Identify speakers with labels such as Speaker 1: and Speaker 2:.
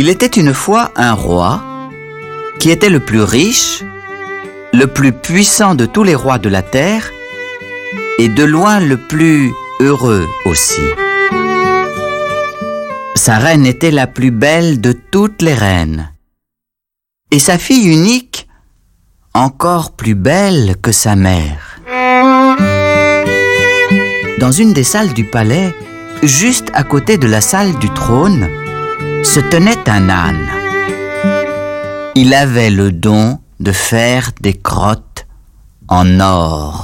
Speaker 1: Il était une fois un roi qui était le plus riche, le plus puissant de tous les rois de la terre et de loin le plus heureux aussi. Sa reine était la plus belle de toutes les reines et sa fille unique encore plus belle que sa mère. Dans une des salles du palais, juste à côté de la salle du trône, se tenait un âne. Il avait le don de faire des crottes en or.